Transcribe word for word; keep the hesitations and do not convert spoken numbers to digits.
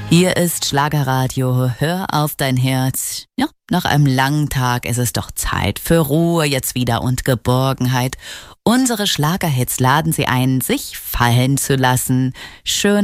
Hier ist Schlagerradio, hör auf dein Herz. Ja, nach einem langen Tag ist es doch Zeit für Ruhe jetzt wieder und Geborgenheit. Unsere Schlagerhits laden Sie ein, sich fallen zu lassen. Schön